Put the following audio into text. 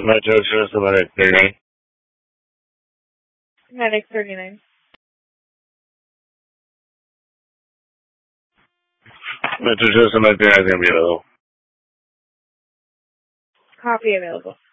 Metro Trust Medic 39. Medic 39. Metro Trust Medic 39 is going to be available. Copy available.